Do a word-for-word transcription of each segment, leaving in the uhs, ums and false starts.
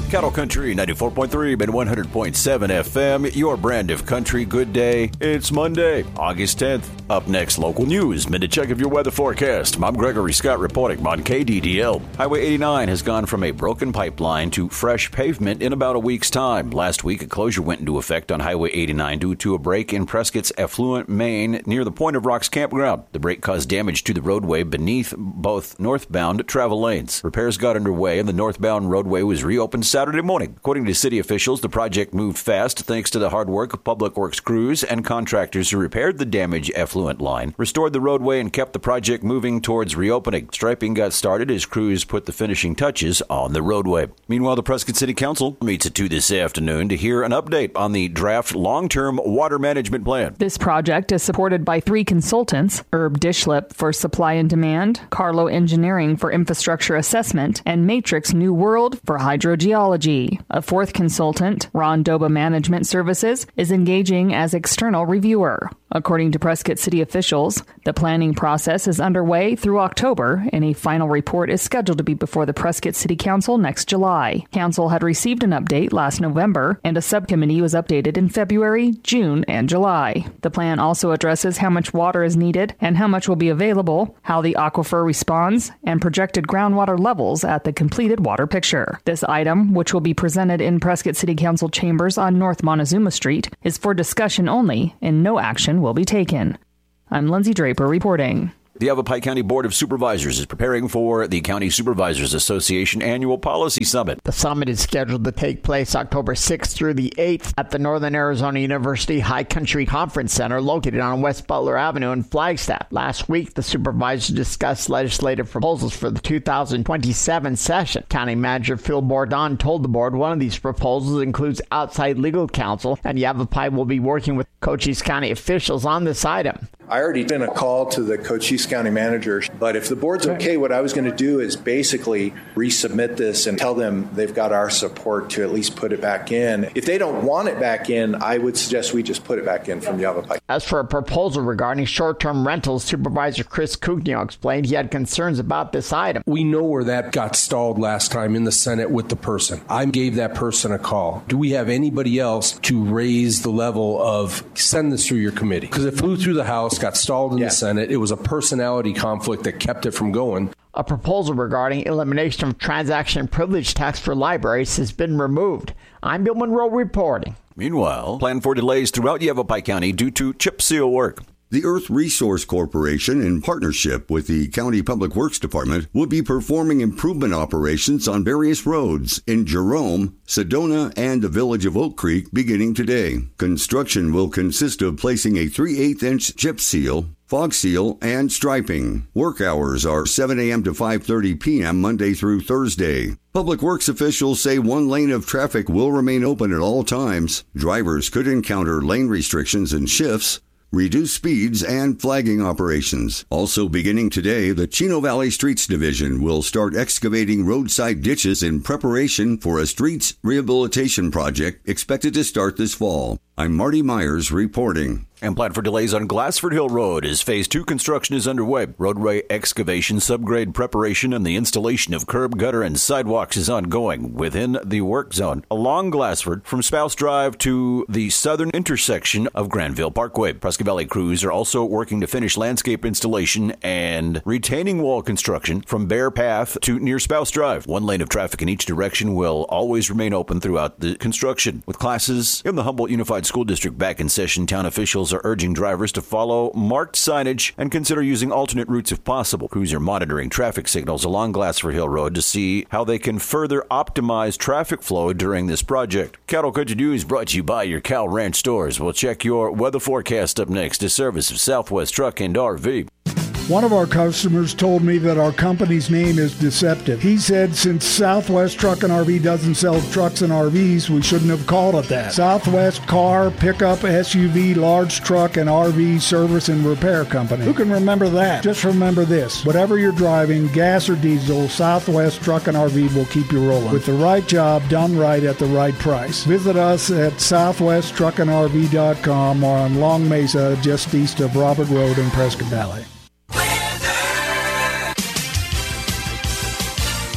Cattle Country ninety-four point three and one hundred point seven F M, your brand of country. Good day. It's Monday, August tenth. Up next, local news. Minute check of your weather forecast. I'm Gregory Scott reporting on K D D L. Highway eighty-nine has gone from a broken pipeline to fresh pavement in about a week's time. Last week, a closure went into effect on Highway eighty-nine due to a break in Prescott's Affluent, Maine, near the Point of Rocks campground. The break caused damage to the roadway beneath both northbound travel lanes. Repairs got underway, and the northbound roadway was reopened Saturday morning. According to city officials, the project moved fast thanks to the hard work of public works crews and contractors who repaired the damaged Affluent line, restored the roadway, and kept the project moving towards reopening. Striping got started as crews put the finishing touches on the roadway. Meanwhile, the Prescott City Council meets at two this afternoon to hear an update on the draft long-term water management plan. This project is supported by three consultants: Herb Dishlip for supply and demand, Carlo Engineering for infrastructure assessment, and Matrix New World for hydrogeology. A fourth consultant, Ron Doba Management Services, is engaging as external reviewer. According to Prescott City officials, the planning process is underway through October, and a final report is scheduled to be before the Prescott City Council next July. Council had received an update last November, and a subcommittee was updated in February, June, and July. The plan also addresses how much water is needed and how much will be available, how the aquifer responds, and projected groundwater levels at the completed water picture. This item, which will be presented in Prescott City Council chambers on North Montezuma Street, is for discussion only, and no action will be taken. I'm Lindsay Draper reporting. The Yavapai County Board of Supervisors is preparing for the County Supervisors Association Annual Policy Summit. The summit is scheduled to take place October sixth through the eighth at the Northern Arizona University High Country Conference Center located on West Butler Avenue in Flagstaff. Last week, the supervisors discussed legislative proposals for the two thousand twenty-seven session. County Manager Phil Bordon told the board one of these proposals includes outside legal counsel, and Yavapai will be working with Cochise County officials on this item. I already did a call to the Cochise County manager, but if the board's okay, what I was going to do is basically resubmit this and tell them they've got our support to at least put it back in. If they don't want it back in, I would suggest we just put it back in from Yavapai. As for a proposal regarding short-term rentals, Supervisor Chris Cugno explained he had concerns about this item. We know where that got stalled last time in the Senate with the person. I gave that person a call. Do we have anybody else to raise the level of send this through your committee? Because it flew through the House, got stalled in yeah. the Senate. It was a personality conflict that kept it from going. A proposal regarding elimination of transaction privilege tax for libraries has been removed. I'm Bill Monroe reporting. Meanwhile, plan for delays throughout Yavapai County due to chip seal work. The Earth Resource Corporation, in partnership with the County Public Works Department, will be performing improvement operations on various roads in Jerome, Sedona, and the village of Oak Creek beginning today. Construction will consist of placing a three eighths inch chip seal, fog seal, and striping. Work hours are seven a.m. to five thirty p.m. Monday through Thursday. Public Works officials say one lane of traffic will remain open at all times. Drivers could encounter lane restrictions and shifts, reduce speeds, and flagging operations. Also beginning today, the Chino Valley Streets Division will start excavating roadside ditches in preparation for a streets rehabilitation project expected to start this fall. I'm Marty Myers reporting. And plan for delays on Glassford Hill Road as Phase two construction is underway. Roadway excavation, subgrade preparation, and the installation of curb, gutter, and sidewalks is ongoing within the work zone along Glassford from Spouse Drive to the southern intersection of Granville Parkway. Prescott Valley crews are also working to finish landscape installation and retaining wall construction from Bear Path to near Spouse Drive. One lane of traffic in each direction will always remain open throughout the construction. With classes in the Humboldt Unified School District back in session, town officials are urging drivers to follow marked signage and consider using alternate routes if possible. Crews are monitoring traffic signals along Glassford Hill Road to see how they can further optimize traffic flow during this project. Cattle Country News brought to you by your Cal Ranch stores. We'll check your weather forecast up next. A service of Southwest Truck and R V. One of our customers told me that our company's name is deceptive. He said since Southwest Truck and R V doesn't sell trucks and R Vs, we shouldn't have called it that. Southwest Car, Pickup, S U V, Large Truck, and R V Service and Repair Company. Who can remember that? Just remember this. Whatever you're driving, gas or diesel, Southwest Truck and R V will keep you rolling. With the right job done right at the right price. Visit us at southwest truck and R V dot com or on Long Mesa, just east of Robert Road in Prescott Valley.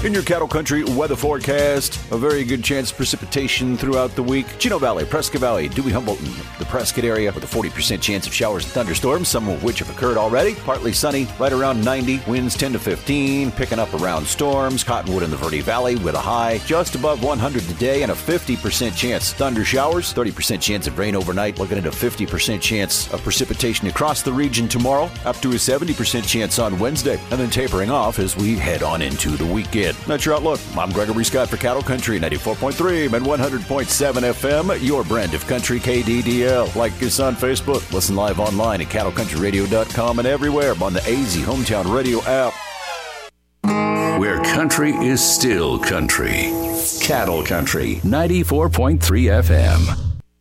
In your Cattle Country weather forecast, a very good chance of precipitation throughout the week. Chino Valley, Prescott Valley, Dewey, Humboldt, and the Prescott area with a forty percent chance of showers and thunderstorms, some of which have occurred already. Partly sunny, right around ninety, winds ten to fifteen, picking up around storms. Cottonwood in the Verde Valley with a high just above one hundred today and a fifty percent chance thunder showers, thirty percent chance of rain overnight, looking at a fifty percent chance of precipitation across the region tomorrow, up to a seventy percent chance on Wednesday, and then tapering off as we head on into the weekend. That's your outlook. I'm Gregory Scott for Cattle Country, ninety-four point three and one hundred point seven F M, your brand of country K D D L. Like us on Facebook. Listen live online at cattle country radio dot com and everywhere on the A Z Hometown Radio app. Where country is still country. Cattle Country, ninety-four point three F M.